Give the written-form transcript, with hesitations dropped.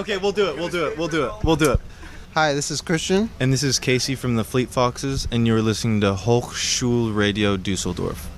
Okay, we'll do it. Hi, this is Christian. And this is Casey from the Fleet Foxes, and you're listening to Hochschul Radio Dusseldorf.